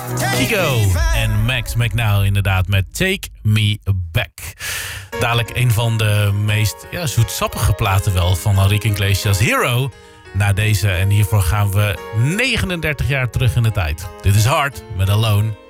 Chico en Max McNow inderdaad met Take Me Back. Dadelijk een van de meest zoetsappige platen wel van Enrique Iglesias, Hero. Na deze en hiervoor gaan we 39 jaar terug in de tijd. Dit is Hard met Alone.